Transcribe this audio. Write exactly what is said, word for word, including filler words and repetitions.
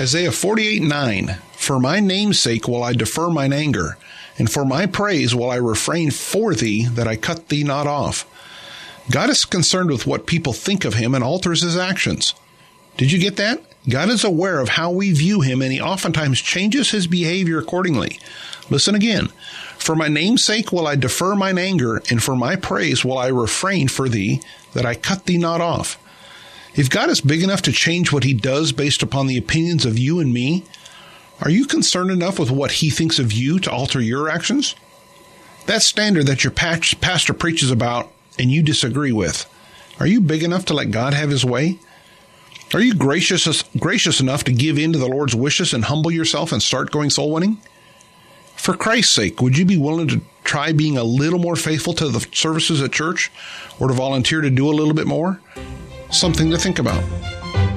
Isaiah forty-eight nine, For my name's sake will I defer mine anger, and for my praise will I refrain for thee, that I cut thee not off. God is concerned with what people think of him and alters his actions. Did you get that? God is aware of how we view him, and he oftentimes changes his behavior accordingly. Listen again. For my name's sake will I defer mine anger, and for my praise will I refrain for thee, that I cut thee not off. If God is big enough to change what he does based upon the opinions of you and me, are you concerned enough with what he thinks of you to alter your actions? That standard that your pastor preaches about and you disagree with, are you big enough to let God have his way? Are you gracious gracious enough to give in to the Lord's wishes and humble yourself and start going soul winning? For Christ's sake, would you be willing to try being a little more faithful to the services at church, or to volunteer to do a little bit more? Something to think about.